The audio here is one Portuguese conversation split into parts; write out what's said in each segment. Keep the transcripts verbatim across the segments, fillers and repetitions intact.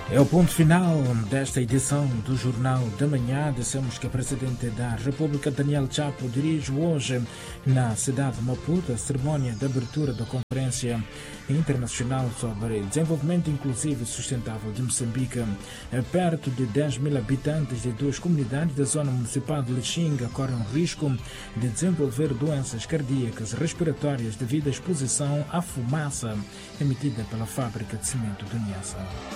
É o ponto final desta edição do Jornal da Manhã. Dissemos que o Presidente da República, Daniel Chapo, dirige hoje na cidade de Maputo a cerimônia de abertura da Conferência Internacional sobre Desenvolvimento Inclusivo e Sustentável de Moçambique. Perto de dez mil habitantes de duas comunidades da zona municipal de Lixinga correm o risco de desenvolver doenças cardíacas respiratórias devido à exposição à fumaça emitida pela fábrica de cimento do Niassa.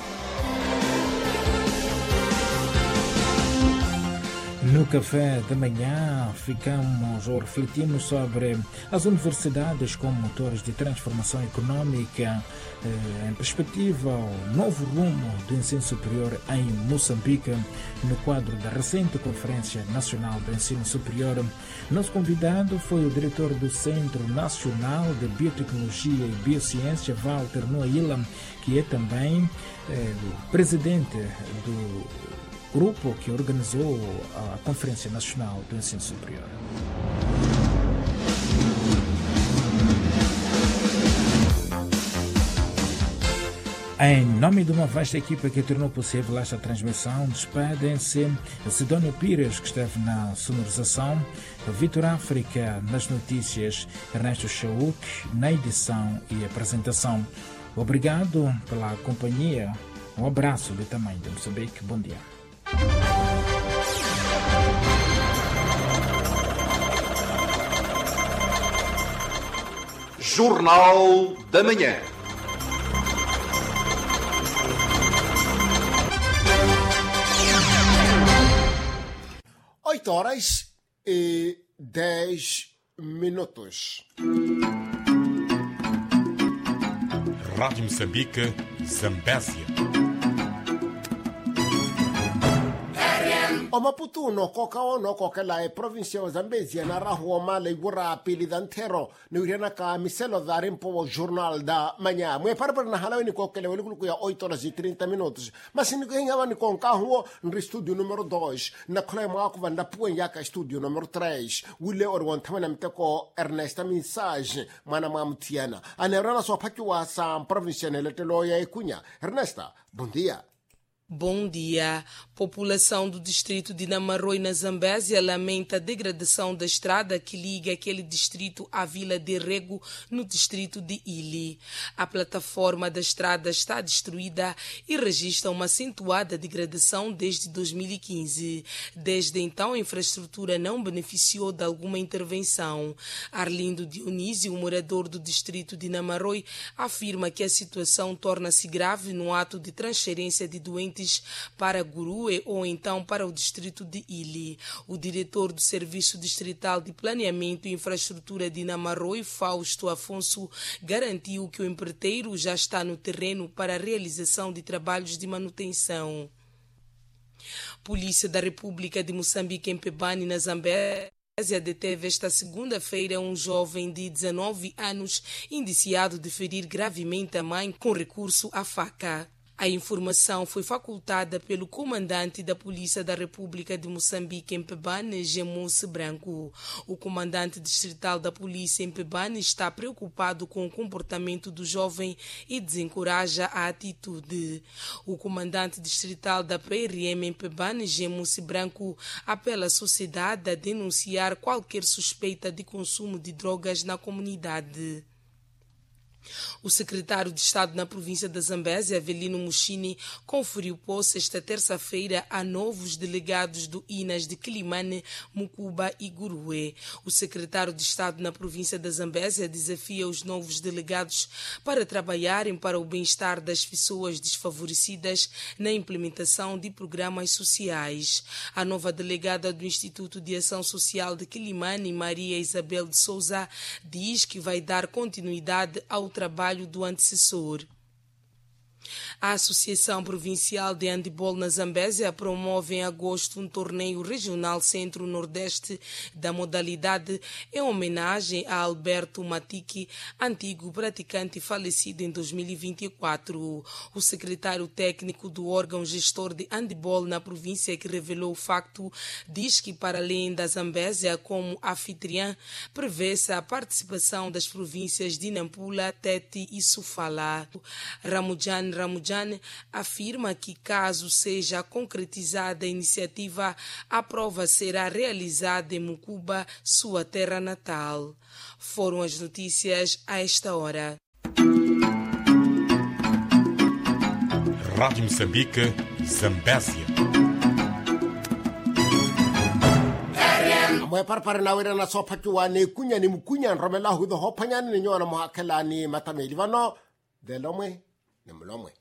No café da manhã ficamos ou refletimos sobre as universidades como motores de transformação econômica eh, em perspectiva ao novo rumo do ensino superior em Moçambique no quadro da recente Conferência Nacional do Ensino Superior. Nosso convidado foi o diretor do Centro Nacional de Biotecnologia e Biociência, Walter Noaila, que é também eh, presidente do grupo que organizou a Conferência Nacional do Ensino Superior. Em nome de uma vasta equipa que tornou possível esta transmissão, despedem-se Sidónio Pires, que esteve na sonorização, Vitor África nas notícias, Ernesto Chauk na edição e apresentação. Obrigado pela companhia. Um abraço do tamanho de Moçambique. Bom dia. Jornal da Manhã. Oito horas e dez minutos. Rádio Moçambique, Zambésia. O Maputo no koka ono kokela e provincia o Zambésia na rahu mala igura pili dantero ni uriana ka miselo da rempo jornal da manhã. Mue parbar na halawe ni kokele wali kuluku ya oito horas e trinta minutos. Mas ni kuhinga ni konka huo nri studio número dois. Na kule mwako vanda puen yaka studio número três. Wile orwan tamana mteko Ernesta Mensage mana mamutiana. Anerana so pakiwa sa provincia neletelo ya ikunya. Ernesta, bom dia. Bom dia. População do distrito de Namaroi, na Zambésia, lamenta a degradação da estrada que liga aquele distrito à vila de Rego, no distrito de Ili. A plataforma da estrada está destruída e registra uma acentuada degradação desde dois mil e quinze. Desde então, a infraestrutura não beneficiou de alguma intervenção. Arlindo Dionísio, morador do distrito de Namaroi, afirma que a situação torna-se grave no ato de transferência de doentes para Gurue ou então para o distrito de Ili. O diretor do Serviço Distrital de Planeamento e Infraestrutura de Namaroi, Fausto Afonso, garantiu que o empreiteiro já está no terreno para a realização de trabalhos de manutenção. Polícia da República de Moçambique em Pebane, na Zambésia, deteve esta segunda-feira um jovem de dezenove anos indiciado de ferir gravemente a mãe com recurso à faca. A informação foi facultada pelo comandante da Polícia da República de Moçambique em Pebane, Gemusse Branco. O comandante distrital da Polícia em Pebane está preocupado com o comportamento do jovem e desencoraja a atitude. O comandante distrital da P R M em Pebane, Gemusse Branco, apela à sociedade a denunciar qualquer suspeita de consumo de drogas na comunidade. O secretário de Estado na província da Zambésia, Avelino Mushini, conferiu posse esta terça-feira a novos delegados do I N A S de Quilimane, Mucuba e Gurue. O secretário de Estado na província da Zambésia desafia os novos delegados para trabalharem para o bem-estar das pessoas desfavorecidas na implementação de programas sociais. A nova delegada do Instituto de Ação Social de Quilimane, Maria Isabel de Souza, diz que vai dar continuidade ao trabalho do antecessor. A Associação Provincial de Handebol na Zambésia promove em agosto um torneio regional centro-nordeste da modalidade em homenagem a Alberto Matiki, antigo praticante falecido em dois mil e vinte e quatro. O secretário técnico do órgão gestor de handebol na província, que revelou o facto, diz que, para além da Zambésia como anfitriã, prevê-se a participação das províncias de Nampula, Tete e Sofala. Ramujan Ramujan Azerbaijão afirma que, caso seja concretizada a iniciativa, a prova será realizada em Mucuba, sua terra natal. Foram as notícias a esta hora. Rádio Moçambique, Zambésia. Moe parpare na wira na sopa tuwa ni kunya ni mkunya romela hudo hopanya ni nyona mohakela ni matameli vano de lomwe ni mlomwe.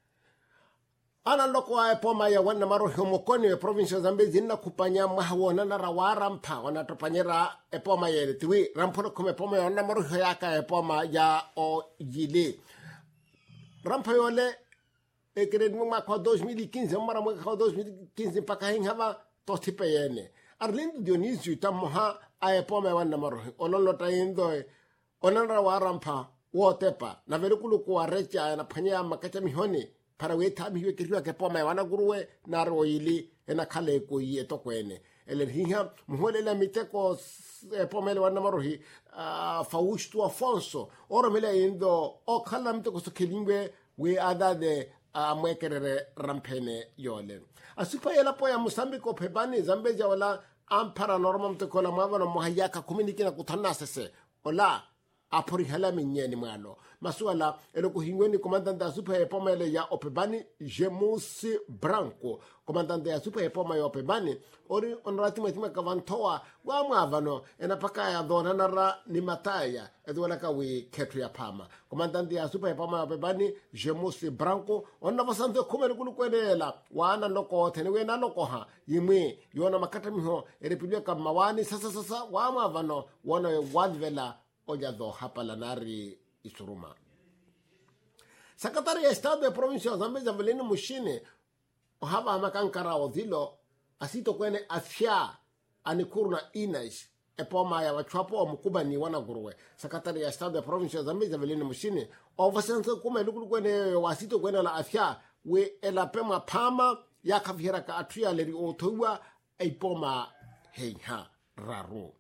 Ana loko wa epoma ya wana maro homokoni we province ya Zambezi na kupanya mahawona na rawara mpa wana topanyera epoma ya elitiwi rampono kume epoma ya wana maro hoyaka epoma ya o yile rampa yole ekredi mwaka kwa dois mil e quinze mwara mwaka kwa dois mil e quinze mpaka hingava tostipe yene Arlindo Dionisio tamoha a epoma ya wana maro ololo taindo onanra warampa wotepa na verikulu kuwa recha na panya makacha mihoni para we tami hiwe kiriwa ke poma wana guruwe na roili ena kale ko yi to kwene ele hiha muhole la miteko poma le wana marohi uh, Fausto Afonso oro mele indo o kala miteko so kelingwe we ada de uh, mwekerere rampene yole asupa yela po ya Mozambique pebani Zambezia wala ampara norma mteko la mavano mohayaka kuminiki na kutana sese ola apori hala minyeni mwalo masuala eloko hingweni komandante ya super epoma ele ya opebani Jemusi Branco komandante ya super epoma ya opebani ori onrati mwetima kavantoa wa mwavano enapaka ya dhona nara ni mataya edwala kawi ketu ya pama komandante ya super epoma ya opebani Jemusi Branco onna vasante kumelu kulukwedela wana loko tenewe na loko ha yimi yona makata miho erepilio kamawani sasa sasa wa mwavano wana wadvela ojado hapa lanari isuruma. Secretario de Estado de Provincia de Zambezia Velino Mushine ohaba makankara odhilo asito kwene afya anikurna inais epoma ya wachwapo mkuba ni wana guruwe. Secretario de Estado de Provincia de Zambezia Velino Mushine ovasense kume lukulu kwene wasito kwene la afya we elapema pama ya kafira ka atria leri otowa epoma heiha raru.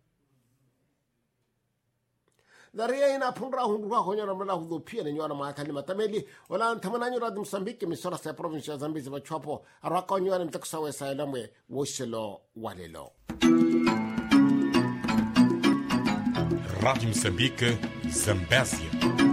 Daria ina punra hundua konyora mla hudopia ni nyora maakali matameli wala ntamana nyora Mozambique misora sa province ya Zambezi bachapo araka nyora mtaksawe sa elamwe woshelo walelo. Rádio Moçambique, Zambésia.